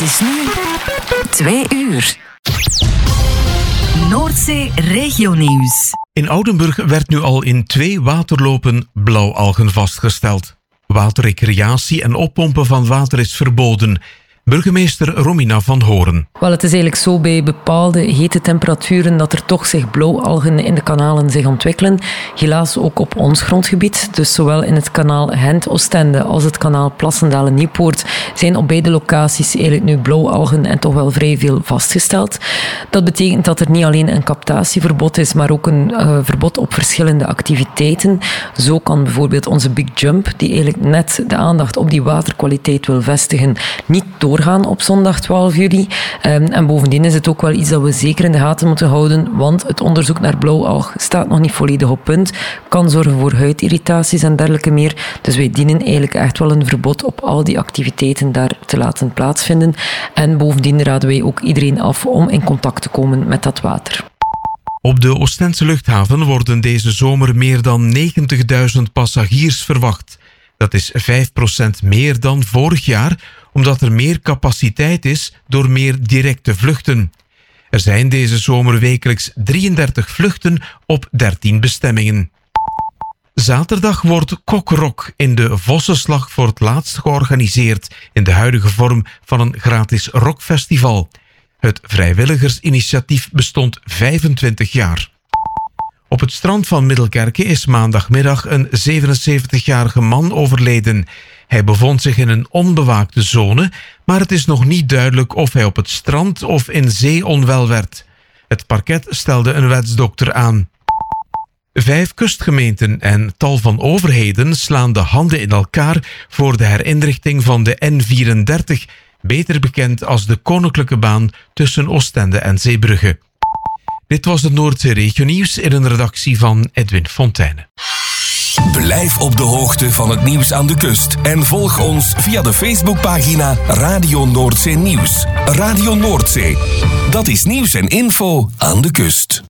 is nu 2 uur. Noordzee Regionieuws. In Oudenburg werd nu al in 2 waterlopen blauwalgen vastgesteld. Waterrecreatie en oppompen van water is verboden. Burgemeester Romina van Horen. Wel, het is eigenlijk zo bij bepaalde hete temperaturen dat er toch zich blauwalgen in de kanalen zich ontwikkelen. Helaas ook op ons grondgebied. Dus zowel in het kanaal Gent-Oostende als het kanaal Plassendalen-Nieuwpoort zijn op beide locaties eigenlijk nu blauwalgen en toch wel vrij veel vastgesteld. Dat betekent dat er niet alleen een captatieverbod is, maar ook een verbod op verschillende activiteiten. Zo kan bijvoorbeeld onze Big Jump, die eigenlijk net de aandacht op die waterkwaliteit wil vestigen, niet doorgaan op zondag 12 juli. En bovendien is het ook wel iets dat we zeker in de gaten moeten houden, want het onderzoek naar blauwalg staat nog niet volledig op punt. Kan zorgen voor huidirritaties en dergelijke meer. Dus wij dienen eigenlijk echt wel een verbod op al die activiteiten daar te laten plaatsvinden. En bovendien raden wij ook iedereen af om in contact te komen met dat water. Op de Oostense luchthaven worden deze zomer meer dan 90.000 passagiers verwacht. Dat is 5% meer dan vorig jaar, omdat er meer capaciteit is door meer directe vluchten. Er zijn deze zomer wekelijks 33 vluchten op 13 bestemmingen. Zaterdag wordt Kokrok in de Vossenslag voor het laatst georganiseerd in de huidige vorm van een gratis rockfestival. Het vrijwilligersinitiatief bestond 25 jaar. Op het strand van Middelkerke is maandagmiddag een 77-jarige man overleden. Hij bevond zich in een onbewaakte zone, maar het is nog niet duidelijk of hij op het strand of in zee onwel werd. Het parket stelde een wetsdokter aan. 5 kustgemeenten en tal van overheden slaan de handen in elkaar voor de herinrichting van de N34, beter bekend als de Koninklijke Baan tussen Oostende en Zeebrugge. Dit was het Noordzee Regionieuws in een redactie van Edwin Fontijne. Blijf op de hoogte van het nieuws aan de kust en volg ons via de Facebookpagina Radio Noordzee Nieuws. Radio Noordzee, dat is nieuws en info aan de kust.